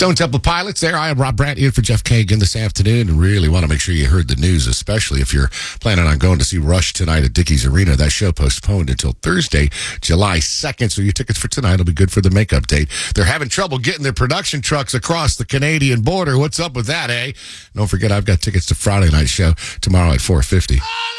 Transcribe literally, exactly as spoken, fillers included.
Stone Temple Pilots there. I am Rob Brandt here for Jeff Kagan this afternoon, and really want to make sure you heard the news, especially if you're planning on going to see Rush tonight at Dickies Arena. That show postponed until Thursday, July second, so your tickets for tonight will be good for the makeup date. They're having trouble getting their production trucks across the Canadian border. What's up with that, eh? Don't forget, I've got tickets to Friday night show tomorrow at four fifty.